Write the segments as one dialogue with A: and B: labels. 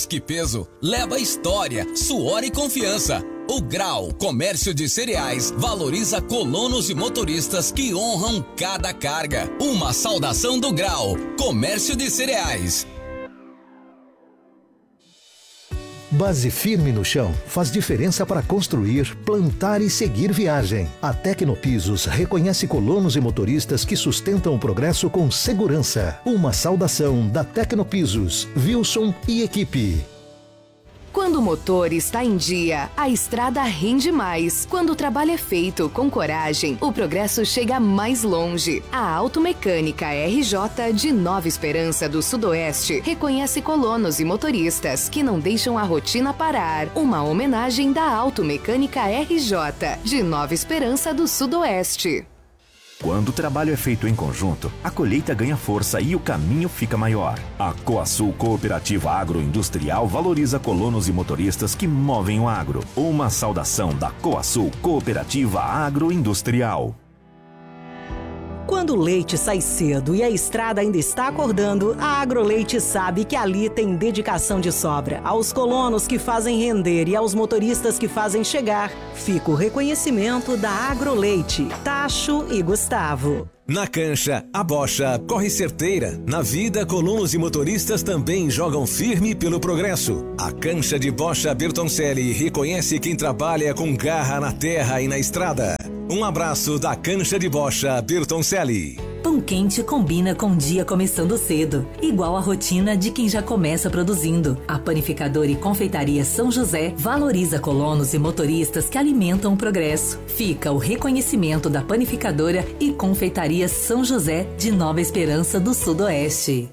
A: Que peso leva história, suor e confiança. O Grau Comércio de Cereais valoriza colonos e motoristas que honram cada carga. Uma saudação do Grau Comércio de Cereais.
B: Base firme no chão faz diferença para construir, plantar e seguir viagem. A Tecnopisos reconhece colonos e motoristas que sustentam o progresso com segurança. Uma saudação da Tecnopisos, Wilson e equipe.
C: Quando o motor está em dia, a estrada rende mais. Quando o trabalho é feito com coragem, o progresso chega mais longe. A Automecânica RJ de Nova Esperança do Sudoeste reconhece colonos e motoristas que não deixam a rotina parar. Uma homenagem da Automecânica RJ de Nova Esperança do Sudoeste.
D: Quando o trabalho é feito em conjunto, a colheita ganha força e o caminho fica maior. A Coasul Cooperativa Agroindustrial valoriza colonos e motoristas que movem o agro. Uma saudação da Coasul Cooperativa Agroindustrial.
E: Quando o leite sai cedo e a estrada ainda está acordando, a Agroleite sabe que ali tem dedicação de sobra. Aos colonos que fazem render e aos motoristas que fazem chegar, fica o reconhecimento da Agroleite, Tacho e Gustavo.
F: Na cancha, a bocha corre certeira. Na vida, colonos e motoristas também jogam firme pelo progresso. A cancha de bocha Bertoncelli reconhece quem trabalha com garra na terra e na estrada. Um abraço da cancha de bocha Bertoncelli.
G: Pão quente combina com o dia começando cedo, igual a rotina de quem já começa produzindo. A Panificadora e Confeitaria São José valoriza colonos e motoristas que alimentam o progresso. Fica o reconhecimento da Panificadora e Confeitaria São José de Nova Esperança do Sudoeste.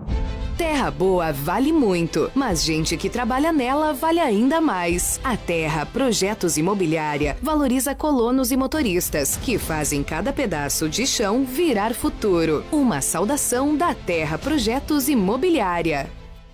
C: Terra boa vale muito, mas gente que trabalha nela vale ainda mais. A Terra Projetos Imobiliária valoriza colonos e motoristas que fazem cada pedaço de chão virar futuro. Uma saudação da Terra Projetos Imobiliária.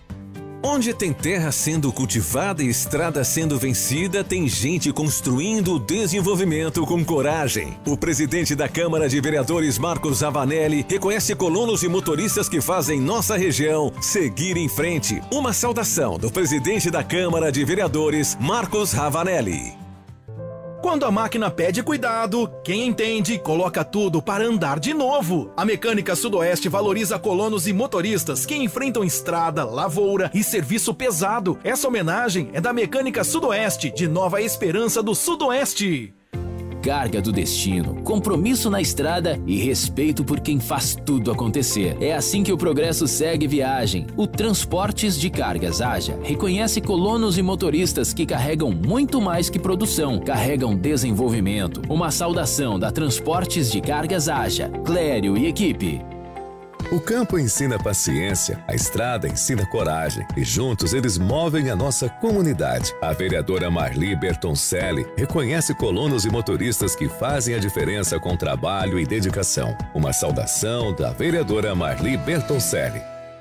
F: Onde tem terra sendo cultivada e estrada sendo vencida, tem gente construindo o desenvolvimento com coragem. O presidente da Câmara de Vereadores, Marcos Ravanelli, reconhece colonos e motoristas que fazem nossa região seguir em frente. Uma saudação do presidente da Câmara de Vereadores, Marcos Ravanelli.
H: Quando a máquina pede cuidado, quem entende coloca tudo para andar de novo. A Mecânica Sudoeste valoriza colonos e motoristas que enfrentam estrada, lavoura e serviço pesado. Essa homenagem é da Mecânica Sudoeste de Nova Esperança do Sudoeste.
I: Carga do destino, compromisso na estrada e respeito por quem faz tudo acontecer. É assim que o progresso segue viagem. O Transportes de Cargas Haja reconhece colonos e motoristas que carregam muito mais que produção, carregam desenvolvimento. Uma saudação da Transportes de Cargas Haja, Clério e equipe.
J: O campo ensina paciência, a estrada ensina coragem e juntos eles movem a nossa comunidade. A vereadora Marli Bertoncelli reconhece colonos e motoristas que fazem a diferença com trabalho e dedicação. Uma saudação da vereadora Marli Bertoncelli.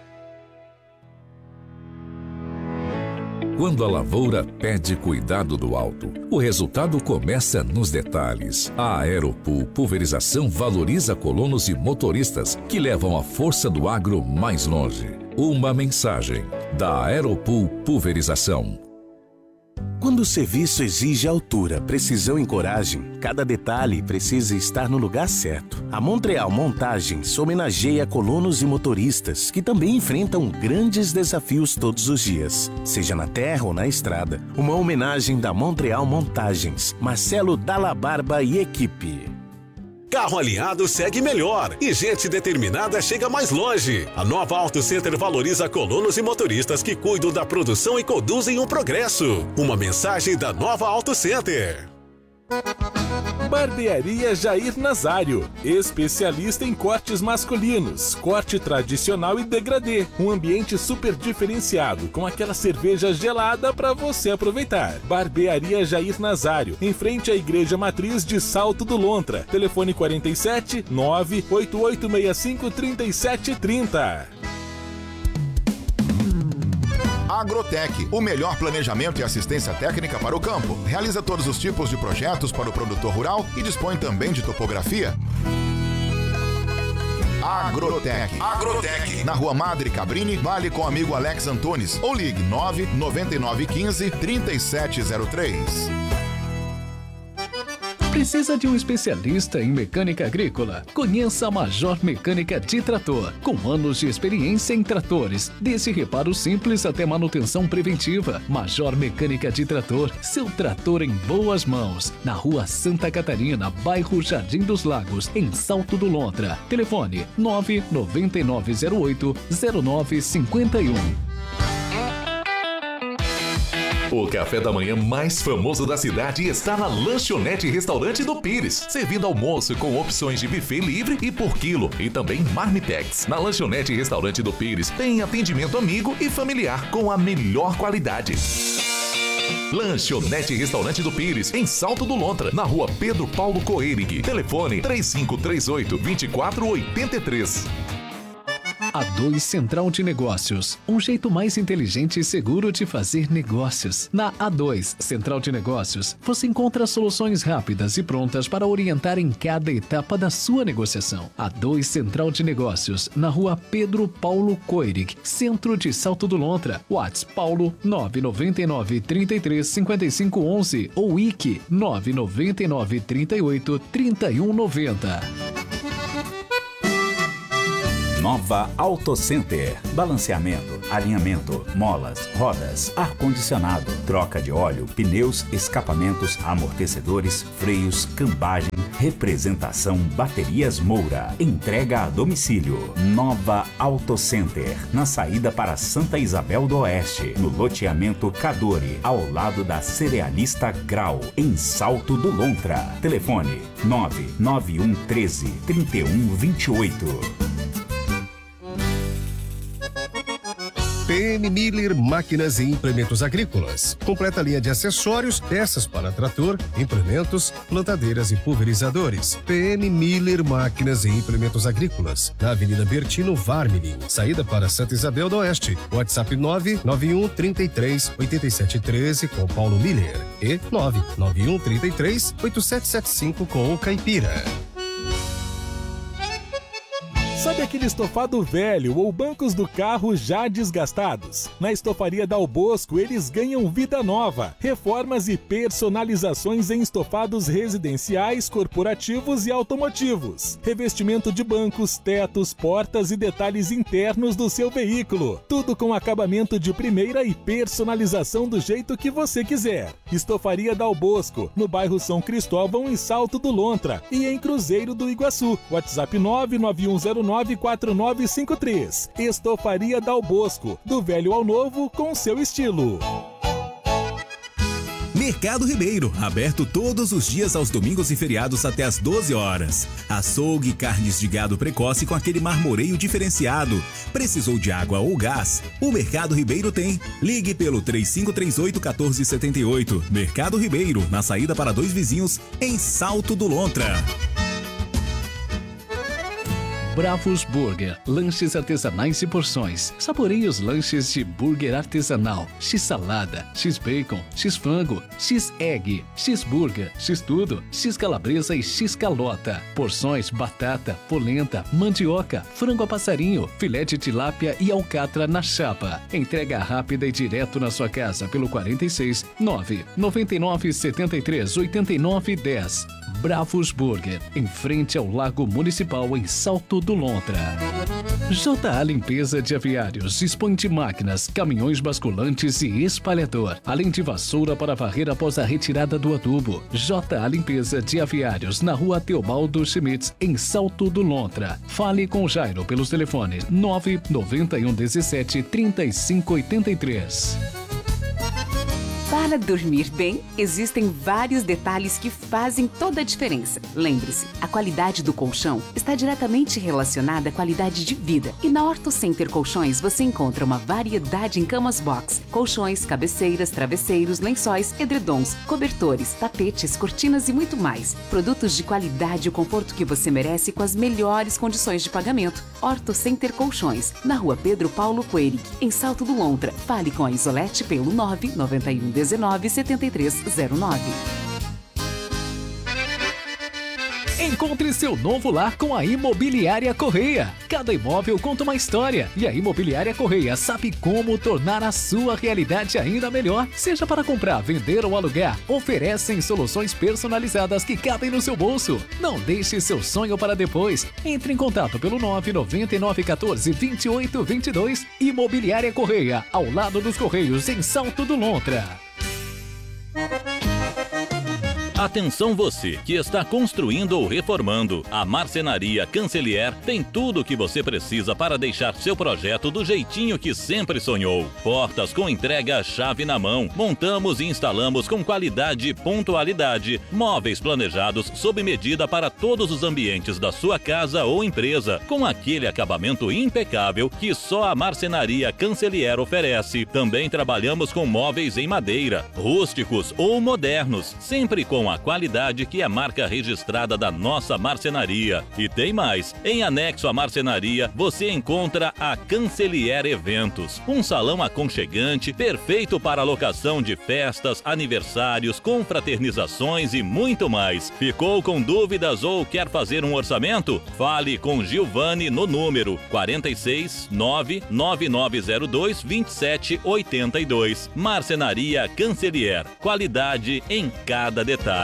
K: Quando a lavoura pede cuidado do alto, o resultado começa nos detalhes. A Aeropool Pulverização valoriza colonos e motoristas que levam a força do agro mais longe. Uma mensagem da Aeropool Pulverização.
L: Quando o serviço exige altura, precisão e coragem, cada detalhe precisa estar no lugar certo. A Montreal Montagens homenageia colonos e motoristas que também enfrentam grandes desafios todos os dias, seja na terra ou na estrada. Uma homenagem da Montreal Montagens, Marcelo Dalla Barba e equipe.
M: Carro alinhado segue melhor e gente determinada chega mais longe. A nova Auto Center valoriza colonos e motoristas que cuidam da produção e conduzem o progresso. Uma mensagem da nova Auto Center.
N: Barbearia Jair Nazário, especialista em cortes masculinos, corte tradicional e degradê. Um ambiente super diferenciado, com aquela cerveja gelada para você aproveitar. Barbearia Jair Nazário, em frente à Igreja Matriz de Salto do Lontra. Telefone 47 98865 3730.
O: Agrotec, o melhor planejamento e assistência técnica para o campo. Realiza todos os tipos de projetos para o produtor rural e dispõe também de topografia. Agrotec. Na Rua Madre Cabrini, Vale com o amigo Alex Antunes. Ou ligue 99915-3703.
P: Precisa de um especialista em mecânica agrícola? Conheça a Major Mecânica de Trator. Com anos de experiência em tratores, desde reparo simples até manutenção preventiva. Major Mecânica de Trator, seu trator em boas mãos. Na Rua Santa Catarina, bairro Jardim dos Lagos, em Salto do Lontra. Telefone 99908-0951.
Q: O café da manhã mais famoso da cidade está na Lanchonete Restaurante do Pires, servindo almoço com opções de buffet livre e por quilo e também marmitex. Na Lanchonete Restaurante do Pires tem atendimento amigo e familiar com a melhor qualidade. Lanchonete Restaurante do Pires, em Salto do Lontra, na Rua Pedro Paulo Coerig. Telefone 3538-2483.
P: A2 Central de Negócios, um jeito mais inteligente e seguro de fazer negócios. Na A2 Central de Negócios, você encontra soluções rápidas e prontas para orientar em cada etapa da sua negociação. A2 Central de Negócios, na Rua Pedro Paulo Coerig, centro de Salto do Lontra. WhatsApp Paulo 999 33 55 11 ou IC 999 38 31 90.
R: Nova Auto Center. Balanceamento, alinhamento, molas, rodas, ar-condicionado, troca de óleo, pneus, escapamentos, amortecedores, freios, cambagem, representação, baterias Moura. Entrega a domicílio. Nova Auto Center. Na saída para Santa Isabel do Oeste, no loteamento Cadore, ao lado da Cerealista Grau, em Salto do Lontra. Telefone 99113 3128.
S: PM Miller Máquinas e Implementos Agrícolas. Completa linha de acessórios, peças para trator, implementos, plantadeiras e pulverizadores. PM Miller Máquinas e Implementos Agrícolas. Na Avenida Bertino Varmilin, saída para Santa Isabel do Oeste. WhatsApp 991 33 87 13 com Paulo Miller e 991 33 8775 com o Caipira.
N: Sabe aquele estofado velho ou bancos do carro já desgastados? Na Estofaria Dal Bosco, eles ganham vida nova. Reformas e personalizações em estofados residenciais, corporativos e automotivos. Revestimento de bancos, tetos, portas e detalhes internos do seu veículo. Tudo com acabamento de primeira e personalização do jeito que você quiser. Estofaria Dal Bosco, no bairro São Cristóvão, em Salto do Lontra e em Cruzeiro do Iguaçu. WhatsApp 99109 4953. Estofaria Dal Bosco, do velho ao novo com seu estilo.
T: Mercado Ribeiro, aberto todos os dias aos domingos e feriados até às 12 horas. Açougue, carnes de gado precoce com aquele marmoreio diferenciado. Precisou de água ou gás? O Mercado Ribeiro tem. Ligue pelo 3538-1478. Mercado Ribeiro, na saída para Dois Vizinhos, em Salto do Lontra.
P: Bravos Burger, lanches artesanais e porções. Saboreie os lanches de burger artesanal, X-salada, X-bacon, X-frango, X-egg, X-burger, X-tudo, X-calabresa e X-calota. Porções batata, polenta, mandioca, frango a passarinho, filé de tilápia e alcatra na chapa. Entrega rápida e direto na sua casa pelo 46 999 73 89 10. Bravos Burger, em frente ao Lago Municipal em Salto do Lontra. JA Limpeza de Aviários dispõe de máquinas, caminhões basculantes e espalhador, além de vassoura para varrer após a retirada do adubo. JA Limpeza de Aviários, na Rua Teobaldo Schmitz, em Salto do Lontra. Fale com Jairo pelos telefones 991 17 35 83.
U: Para dormir bem, existem vários detalhes que fazem toda a diferença. Lembre-se, a qualidade do colchão está diretamente relacionada à qualidade de vida. E na Orto Center Colchões você encontra uma variedade em camas box, colchões, cabeceiras, travesseiros, lençóis, edredons, cobertores, tapetes, cortinas e muito mais. Produtos de qualidade e o conforto que você merece com as melhores condições de pagamento. Orto Center Colchões, na Rua Pedro Paulo Coerig, em Salto do Lontra. Fale com a Isolete pelo 991 19 7309.
P: Encontre seu novo lar com a Imobiliária Correia. Cada imóvel conta uma história e a Imobiliária Correia sabe como tornar a sua realidade ainda melhor. Seja para comprar, vender ou alugar, oferecem soluções personalizadas que cabem no seu bolso. Não deixe seu sonho para depois. Entre em contato pelo 99914-2822. Imobiliária Correia, ao lado dos Correios, em Salto do Lontra.
A: Atenção você que está construindo ou reformando. A Marcenaria Cancelier tem tudo o que você precisa para deixar seu projeto do jeitinho que sempre sonhou. Portas com entrega chave na mão. Montamos e instalamos com qualidade e pontualidade. Móveis planejados sob medida para todos os ambientes da sua casa ou empresa, com aquele acabamento impecável que só a Marcenaria Cancelier oferece. Também trabalhamos com móveis em madeira, rústicos ou modernos, sempre com a qualidade que é marca registrada da nossa marcenaria. E tem mais, em anexo à marcenaria você encontra a Cancelier Eventos, um salão aconchegante, perfeito para locação de festas, aniversários, confraternizações e muito mais. Ficou com dúvidas ou quer fazer um orçamento? Fale com Gilvane no número 46 99902 2782. Marcenaria Cancelier, qualidade em cada detalhe.